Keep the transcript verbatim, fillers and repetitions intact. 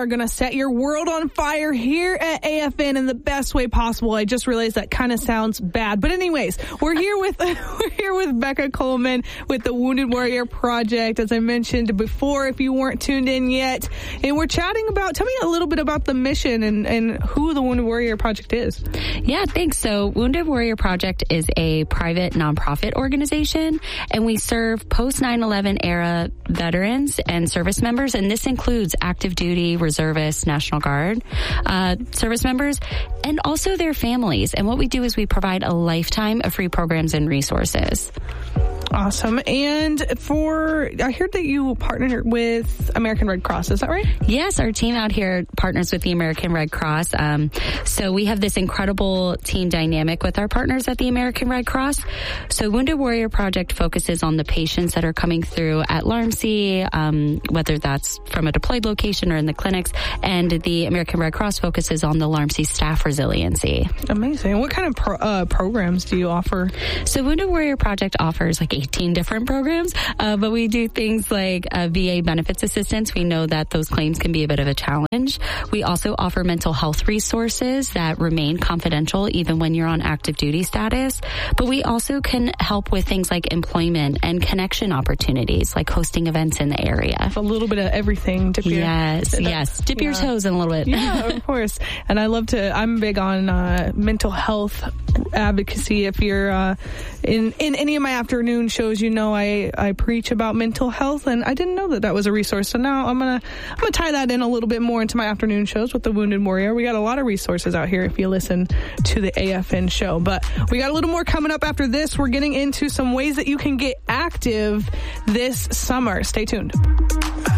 are going to set your world on fire here at A F N in the best way possible. I just realized that kind of sounds bad. But anyways, we're here with we're here with Becca Coleman with the Wounded Warrior Project, as I mentioned before, if you weren't tuned in yet. And we're chatting about, tell me a little bit about the mission and, and who the Wounded Warrior Project is. Yeah, thanks. So Wounded Warrior Project is a private nonprofit organization, and we serve post nine eleven era veterans and service members, and this includes active duty, reservists, National Guard uh, service members, and also their families. And what we do is we provide a lifetime of free programs and resources. Awesome. And for, I heard that you partnered with American Red Cross. Is that right? Yes, our team out here partners with the American Red Cross. Um, so we have this incredible team dynamic with our partners at the American Red Cross. So Wounded Warrior Project focuses on the patients that are coming through at L A R M C, um, whether that's from a deployed location or in the clinics. And the American Red Cross focuses on the L A R M C staff resiliency. Amazing. What kind of pro- uh, programs do you offer? So Wounded Warrior Project offers like eighteen different programs, uh, but we do things like uh, V A benefits assistance. We know that those claims can be a bit of a challenge. We also offer mental health resources that remain confidential even when you're on active duty status. But we also can help with things like employment and connection opportunities, like hosting events in the area. A little bit of everything. Dip your, yes, that, yes. Dip yeah. your toes in a little bit. Yeah, of course. And I love to, I'm big on uh, mental health advocacy. If you're uh, in, in any of my afternoon shows, you know I, I preach about mental health, and I didn't know that that was a resource. So now I'm gonna I'm gonna tie that in a little bit more into my afternoon shows with the Wounded Warrior. We got a lot of resources out here if you listen to the A F N show. But we got a little more coming up after this. We're getting into some ways that you can get active this summer. Stay tuned.